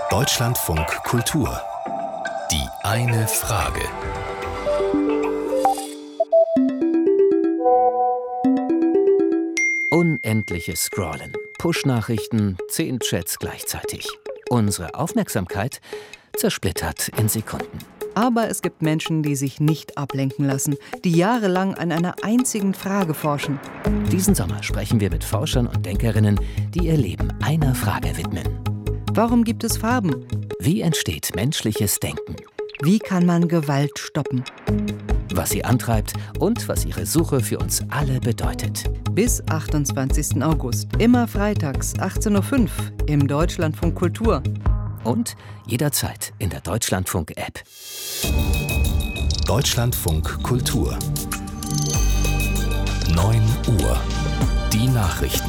Deutschlandfunk Kultur. Die eine Frage. Unendliches Scrollen, Push-Nachrichten, 10 Chats gleichzeitig. Unsere Aufmerksamkeit zersplittert in Sekunden. Aber es gibt Menschen, die sich nicht ablenken lassen, die jahrelang an einer einzigen Frage forschen. Diesen Sommer sprechen wir mit Forschern und Denkerinnen, die ihr Leben einer Frage widmen. Warum gibt es Farben? Wie entsteht menschliches Denken? Wie kann man Gewalt stoppen? Was sie antreibt und was ihre Suche für uns alle bedeutet. Bis 28. August, immer freitags, 18:05 Uhr im Deutschlandfunk Kultur. Und jederzeit in der Deutschlandfunk-App. Deutschlandfunk Kultur. 9 Uhr. Die Nachrichten.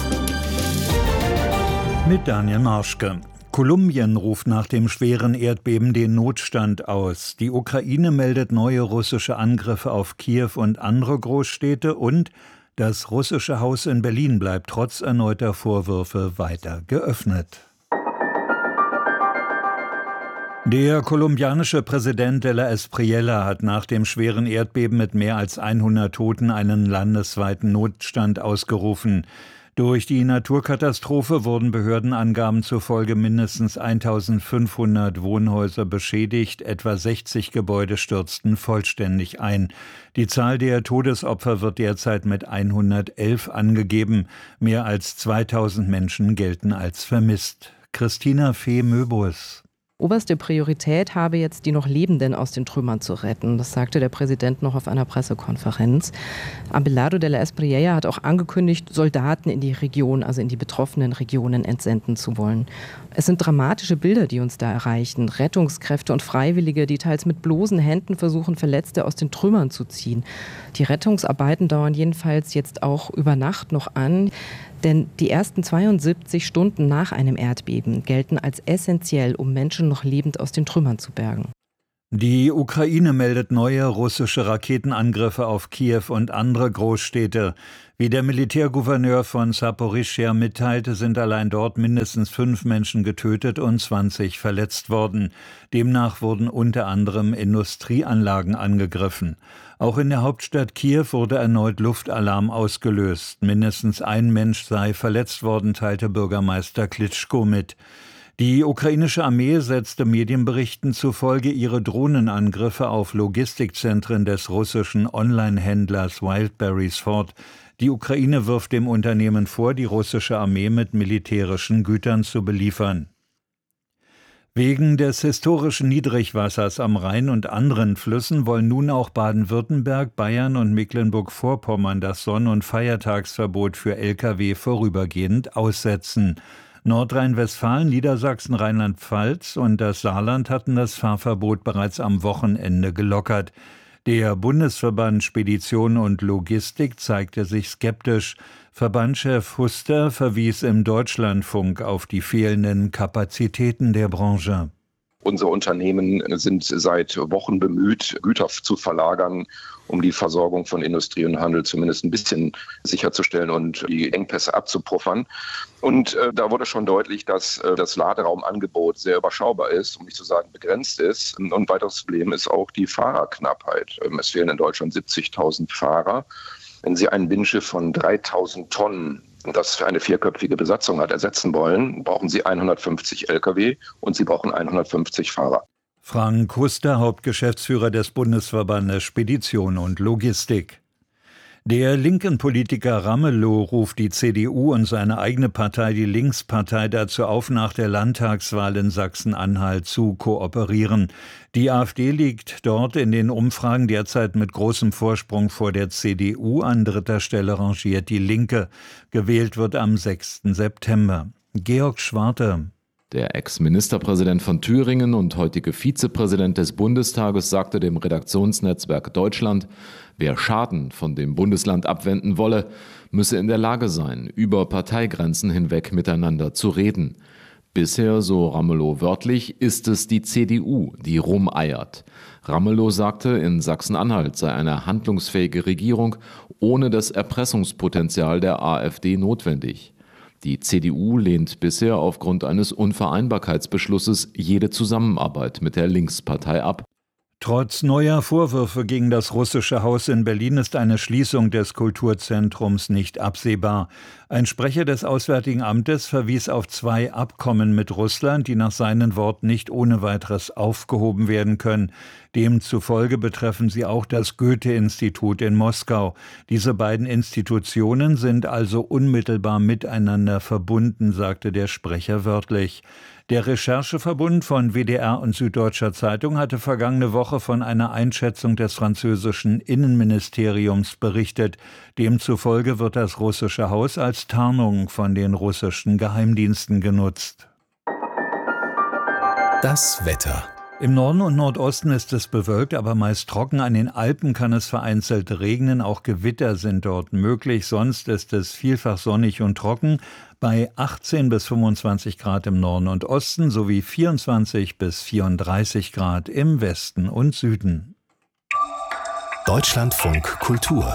Mit Daniel Marschke. Kolumbien ruft nach dem schweren Erdbeben den Notstand aus. Die Ukraine meldet neue russische Angriffe auf Kiew und andere Großstädte und das russische Haus in Berlin bleibt trotz erneuter Vorwürfe weiter geöffnet. Der kolumbianische Präsident de la Espriella hat nach dem schweren Erdbeben mit mehr als 100 Toten einen landesweiten Notstand ausgerufen. Durch die Naturkatastrophe wurden Behördenangaben zufolge mindestens 1500 Wohnhäuser beschädigt, etwa 60 Gebäude stürzten vollständig ein. Die Zahl der Todesopfer wird derzeit mit 111 angegeben. Mehr als 2000 Menschen gelten als vermisst. Christina Fee-Möbus. Oberste Priorität habe jetzt, die noch Lebenden aus den Trümmern zu retten. Das sagte der Präsident noch auf einer Pressekonferenz. Abelardo de la Espriella hat auch angekündigt, Soldaten in die Region, also in die betroffenen Regionen entsenden zu wollen. Es sind dramatische Bilder, die uns da erreichen. Rettungskräfte und Freiwillige, die teils mit bloßen Händen versuchen, Verletzte aus den Trümmern zu ziehen. Die Rettungsarbeiten dauern jedenfalls jetzt auch über Nacht noch an. Denn die ersten 72 Stunden nach einem Erdbeben gelten als essentiell, um Menschen noch lebend aus den Trümmern zu bergen. Die Ukraine meldet neue russische Raketenangriffe auf Kiew und andere Großstädte. Wie der Militärgouverneur von Saporischschja mitteilte, sind allein dort mindestens 5 Menschen getötet und 20 verletzt worden. Demnach wurden unter anderem Industrieanlagen angegriffen. Auch in der Hauptstadt Kiew wurde erneut Luftalarm ausgelöst. Mindestens ein Mensch sei verletzt worden, teilte Bürgermeister Klitschko mit. Die ukrainische Armee setzte Medienberichten zufolge ihre Drohnenangriffe auf Logistikzentren des russischen Online-Händlers Wildberries fort. Die Ukraine wirft dem Unternehmen vor, die russische Armee mit militärischen Gütern zu beliefern. Wegen des historischen Niedrigwassers am Rhein und anderen Flüssen wollen nun auch Baden-Württemberg, Bayern und Mecklenburg-Vorpommern das Sonn- und Feiertagsverbot für Lkw vorübergehend aussetzen. Nordrhein-Westfalen, Niedersachsen, Rheinland-Pfalz und das Saarland hatten das Fahrverbot bereits am Wochenende gelockert. Der Bundesverband Spedition und Logistik zeigte sich skeptisch. Verbandschef Huster verwies im Deutschlandfunk auf die fehlenden Kapazitäten der Branche. Unsere Unternehmen sind seit Wochen bemüht, Güter zu verlagern, um die Versorgung von Industrie und Handel zumindest ein bisschen sicherzustellen und die Engpässe abzupuffern. Und da wurde schon deutlich, dass das Laderaumangebot sehr überschaubar ist, um nicht zu sagen begrenzt ist. Und ein weiteres Problem ist auch die Fahrerknappheit. Es fehlen in Deutschland 70.000 Fahrer. Wenn Sie ein Binnenschiff von 3.000 Tonnen, das für eine 4-köpfige Besatzung hat, ersetzen wollen, brauchen Sie 150 Lkw und Sie brauchen 150 Fahrer. Frank Huster, Hauptgeschäftsführer des Bundesverbandes Spedition und Logistik. Der linken Politiker Ramelow ruft die CDU und seine eigene Partei, die Linkspartei, dazu auf, nach der Landtagswahl in Sachsen-Anhalt zu kooperieren. Die AfD liegt dort in den Umfragen derzeit mit großem Vorsprung vor der CDU. An 3. Stelle rangiert die Linke. Gewählt wird am 6. September. Georg Schwarte. Der Ex-Ministerpräsident von Thüringen und heutige Vizepräsident des Bundestages sagte dem Redaktionsnetzwerk Deutschland, wer Schaden von dem Bundesland abwenden wolle, müsse in der Lage sein, über Parteigrenzen hinweg miteinander zu reden. Bisher, so Ramelow wörtlich, ist es die CDU, die rumeiert. Ramelow sagte, in Sachsen-Anhalt sei eine handlungsfähige Regierung ohne das Erpressungspotenzial der AfD notwendig. Die CDU lehnt bisher aufgrund eines Unvereinbarkeitsbeschlusses jede Zusammenarbeit mit der Linkspartei ab. Trotz neuer Vorwürfe gegen das russische Haus in Berlin ist eine Schließung des Kulturzentrums nicht absehbar. Ein Sprecher des Auswärtigen Amtes verwies auf 2 Abkommen mit Russland, die nach seinen Worten nicht ohne weiteres aufgehoben werden können. Demzufolge betreffen sie auch das Goethe-Institut in Moskau. Diese beiden Institutionen sind also unmittelbar miteinander verbunden, sagte der Sprecher wörtlich. Der Rechercheverbund von WDR und Süddeutscher Zeitung hatte vergangene Woche von einer Einschätzung des französischen Innenministeriums berichtet. Demzufolge wird das russische Haus als Tarnung von den russischen Geheimdiensten genutzt. Das Wetter. Im Norden und Nordosten ist es bewölkt, aber meist trocken. An den Alpen kann es vereinzelt regnen, auch Gewitter sind dort möglich. Sonst ist es vielfach sonnig und trocken, bei 18 bis 25 Grad im Norden und Osten sowie 24 bis 34 Grad im Westen und Süden. Deutschlandfunk Kultur.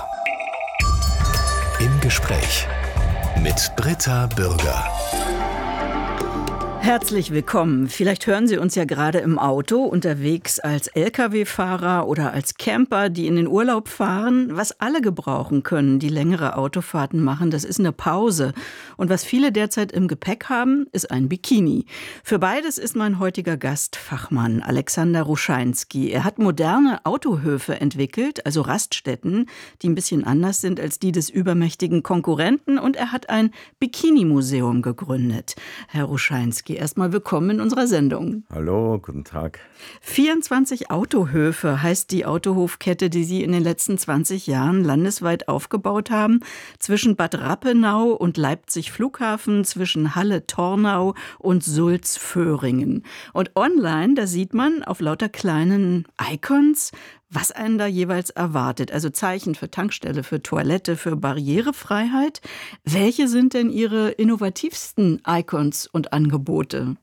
Im Gespräch mit Britta Bürger. Herzlich willkommen. Vielleicht hören Sie uns ja gerade im Auto, unterwegs als Lkw-Fahrer oder als Camper, die in den Urlaub fahren. Was alle gebrauchen können, die längere Autofahrten machen, das ist eine Pause. Und was viele derzeit im Gepäck haben, ist ein Bikini. Für beides ist mein heutiger Gast Fachmann Alexander Ruscheinski. Er hat moderne Autohöfe entwickelt, also Raststätten, die ein bisschen anders sind als die des übermächtigen Konkurrenten. Und er hat ein Bikini-Museum gegründet. Herr Ruscheinski, erstmal willkommen in unserer Sendung. Hallo, guten Tag. 24 Autohöfe heißt die Autohofkette, die Sie in den letzten 20 Jahren landesweit aufgebaut haben. Zwischen Bad Rappenau und Leipzig Flughafen, zwischen Halle-Tornau und Sulz-Föhringen. Und online, da sieht man auf lauter kleinen Icons, was einen da jeweils erwartet. Also Zeichen für Tankstelle, für Toilette, für Barrierefreiheit. Welche sind denn Ihre innovativsten Icons und Angebote?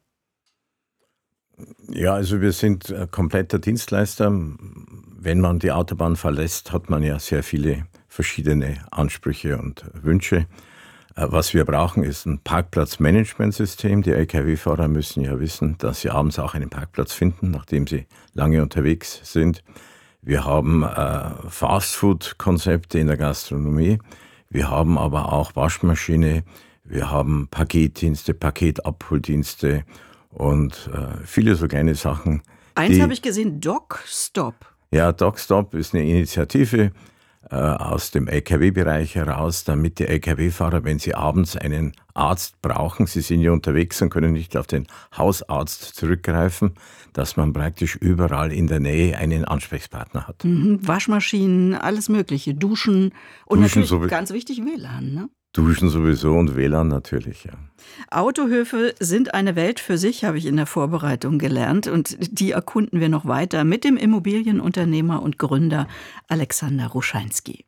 Ja, also wir sind kompletter Dienstleister. Wenn man die Autobahn verlässt, hat man ja sehr viele verschiedene Ansprüche und Wünsche. Was wir brauchen, ist ein Parkplatzmanagementsystem. Die Lkw-Fahrer müssen ja wissen, dass sie abends auch einen Parkplatz finden, nachdem sie lange unterwegs sind. Wir haben Fastfood-Konzepte in der Gastronomie. Wir haben aber auch Waschmaschine. Wir haben Paketdienste, Paketabholdienste und viele so kleine Sachen. Eins habe ich gesehen, DocStop. Ja, DocStop ist eine Initiative aus dem Lkw-Bereich heraus, damit die Lkw-Fahrer, wenn sie abends einen Arzt brauchen, sie sind ja unterwegs und können nicht auf den Hausarzt zurückgreifen, dass man praktisch überall in der Nähe einen Ansprechpartner hat. Waschmaschinen, alles Mögliche, Duschen und natürlich ganz wichtig WLAN, ne? Duschen sowieso und WLAN natürlich, ja. Autohöfe sind eine Welt für sich, habe ich in der Vorbereitung gelernt. Und die erkunden wir noch weiter mit dem Immobilienunternehmer und Gründer Alexander Ruscheinski.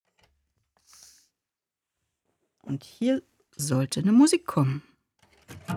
Und hier sollte eine Musik kommen.